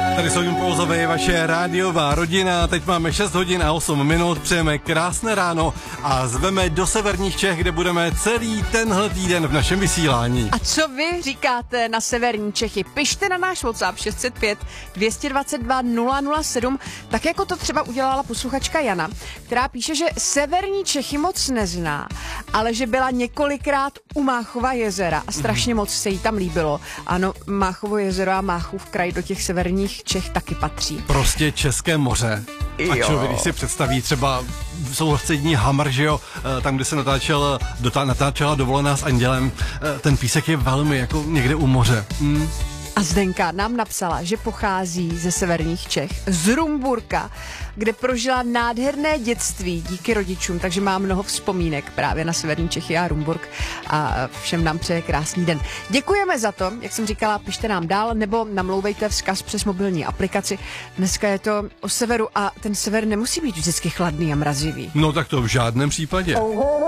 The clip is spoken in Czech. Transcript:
Tady jsou Impulzové, vaše rádiová rodina. Teď máme 6 hodin a 8 minut, přejeme krásné ráno a zveme do severních Čech, kde budeme celý tenhle týden v našem vysílání. A co vy říkáte na severní Čechy? Pište na náš WhatsApp 605 222 007, tak jako to třeba udělala posluchačka Jana, která píše, že severní Čechy moc nezná, ale že byla několikrát u Máchova jezera a strašně moc se jí tam líbilo. Ano, Máchovo jezero a Máchův kraj do těch severních Čech taky patří. Prostě České moře. A člověk, když si představí třeba sousední Hamr, že jo, tam, kde se natáčela Dovolená s andělem, ten písek je velmi jako někde u moře. A Zdenka nám napsala, že pochází ze severních Čech, z Rumburka, kde prožila nádherné dětství díky rodičům, takže má mnoho vzpomínek právě na severní Čechy a Rumburk a všem nám přeje krásný den. Děkujeme za to, jak jsem říkala, pište nám dál nebo namlouvejte vzkaz přes mobilní aplikaci. Dneska je to o severu a ten sever nemusí být vždycky chladný a mrazivý. No tak to v žádném případě.